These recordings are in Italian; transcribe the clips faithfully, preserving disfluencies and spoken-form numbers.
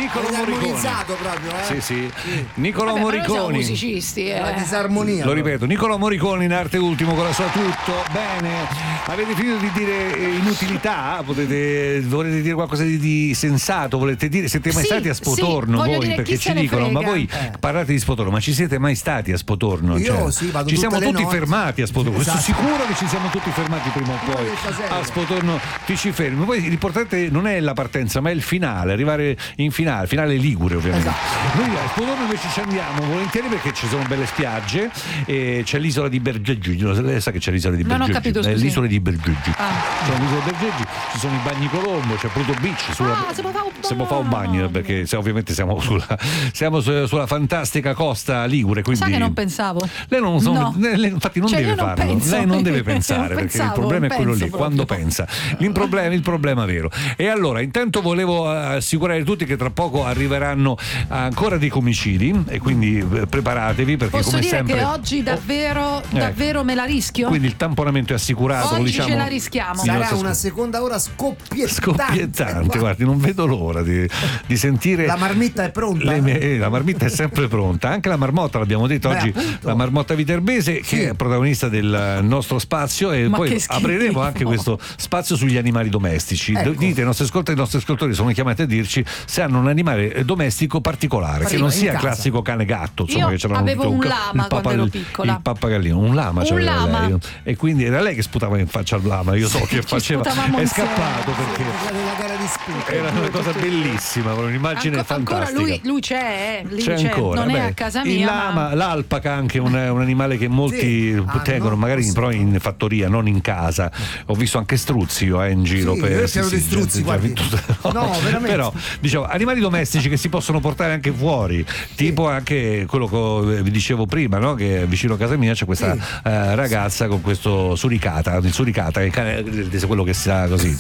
Niccolò Morriconi. Proprio, eh? Sì, sì. sì. Niccolò Vabbè, Morriconi. Siamo musicisti, eh. La disarmonia. Lo ripeto, Niccolò Morriconi in arte ultimo con la sua Tutto. Bene. Avete finito di dire inutilità? Potete, volete dire qualcosa di, di sensato? Volete dire? Siete mai sì, stati a Spotorno sì, voi? dire, Perché ci dicono, frega. ma voi eh. parlate di Spotorno, ma ci siete mai stati a Spotorno? Io cioè, sì, vado ci siamo tutte le tutti notti. fermati a Spotorno. Esatto. Sono sicuro che ci siamo tutti fermati prima o poi a Spotorno. Ti ci fermi. Poi l'importante non è la partenza, ma è il finale, arrivare in finale, finale ligure ovviamente. Esatto. Noi a Spotorno invece ci andiamo volentieri perché ci sono belle spiagge e c'è l'isola di Bergeggi. Lei sa che c'è l'isola di Non ho Bergeggi? capito, È scusi. l'isola di Bergeggi. Ah. C'è l'isola di Bergeggi, ci sono i bagni Colombo, c'è Pluto Beach. Sulla, Ah, si può fare un si può fare un bagno perché se, ovviamente siamo sulla, siamo su- sulla fantastica costa ligure. Quindi Sa che non pensavo. lei non so, No. lei, lei infatti non Cioè, deve io non farlo. penso. Lei non deve Non pensare perché pensavo, il problema è non quello lì, penso quando proprio. pensa. Il problema, il problema vero. E allora, intanto volevo assicurare tutti che tra poco arriveranno ancora dei comicidi e quindi eh, preparatevi perché Posso come dire sempre che oggi davvero, Eh. davvero me la rischio? quindi il tamponamento è assicurato, Oggi diciamo, ce la rischiamo. i Sarà nostri una ascol- seconda ora scoppiettante. scoppiettante, guardi, non vedo l'ora di, di sentire. La marmitta è pronta. Le mie- eh, la marmitta è sempre pronta, anche la marmotta l'abbiamo detto Beh, oggi, appunto. la marmotta viterbese Sì. che è protagonista del nostro spazio e Ma poi che schifo. apriremo anche questo spazio sugli animali domestici. Ecco. Dite ai nostri ascoltatori, i nostri ascoltatori sono chiamati a dirci se hanno un animale domestico particolare, che Sì, non in sia casa. classico cane gatto, insomma, Io che c'erano avevo tutti- un ca- lama il quando ero piccola. il pappagallino, un lama Un c'aveva lama. lei. E quindi era lei che sputava in faccia al lama, io so che Ci faceva, sputavamo è insieme. scappato perché Una gara di sputa. era una cosa bellissima, un'immagine Anco- ancora fantastica. lui, lui c'è, eh, lui C'è c'è, ancora, non beh, è a casa il mia. lama, ma... l'alpaca anche un, un animale che molti Sì, tengono, ah, magari no, però in fattoria, non in casa. Ho visto anche struzzi io, eh, in giro Sì, per io c'ero dei struzzi, già- guardi. già- No, veramente. Però diciamo animali domestici che si possono portare anche fuori, tipo anche quello che vi dicevo prima, no? Che vicino a casa mia c'è questa Sì. eh, ragazza con questo suricata, il suricata, il cane, quello che sta così.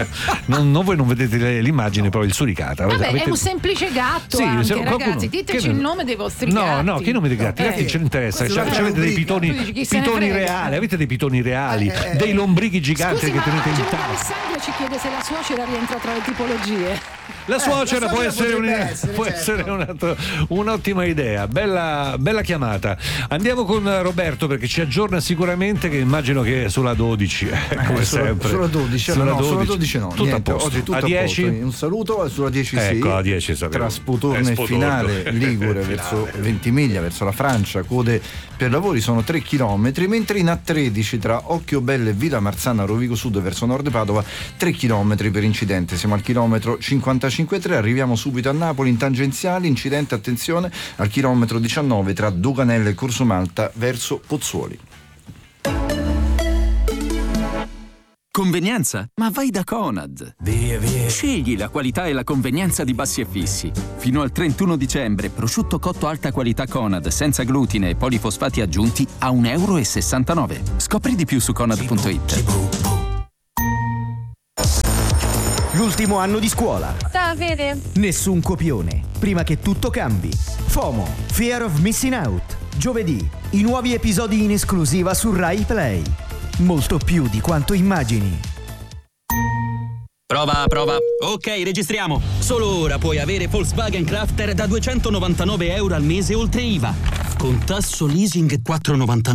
non, non voi non vedete le- l'immagine, però il suricata. Vabbè, Avete- è un semplice gatto Sì, anche, se qualcuno- ragazzi, diteci che- il nome dei vostri No, gatti. no, che nome dei gatti? I gatti Eh, non ce ne interessa. questo Cioè, è una avete dei rubrica. pitoni, Tu dici, chi se ne pitoni frega? reali, avete dei pitoni reali, Eh, eh, dei lombrichi giganti Scusi, che ma tenete in Angelo tavola. D'Alessandria ci chiede se la suocera rientra tra le tipologie. La suocera la può suocera essere, potrebbe un- essere, può certo. essere un altro- un'ottima idea. Bella, bella chiamata. Andiamo con Roberto perché ci aggiorna sicuramente, che immagino che è sulla dodici, eh, come Eh, sulla- sempre. Sulla dodici, Sulla no, dodici. sulla dodici no, Tutto niente, a posto. oggi tutto a a dieci? posto. Un saluto, sulla dieci sì. Ecco, a dieci sapevo. Tra Spotorno Eh, e Spotorno. finale Ligure Finale. verso Ventimiglia, verso la Francia, code per lavori sono tre chilometri, mentre in A tredici tra Occhiobello e Villa Marzana Rovigo Sud verso Nord Padova tre chilometri per incidente. Siamo al chilometro cinquantacinque virgola tre, arriviamo subito a Napoli in tangenziale, incidente, attenzione, al chilometro diciannove tra Doganella e Corso Malta verso Pozzuoli. Convenienza? Ma vai da Conad. Via, via. Scegli la qualità e la convenienza di Bassi e Fissi. Fino al trentuno dicembre, prosciutto cotto alta qualità Conad, senza glutine e polifosfati aggiunti, a un euro e sessantanove. Scopri di più su conad punto it. L'ultimo anno di scuola. Ciao Fede. Nessun copione. Prima che tutto cambi. FOMO, Fear of Missing Out. Giovedì, i nuovi episodi in esclusiva su Rai Play. Molto più di quanto immagini. Prova, prova. Ok, registriamo. Solo ora puoi avere Volkswagen Crafter da duecentonovantanove euro al mese oltre I V A. Con tasso leasing quattro virgola novantanove.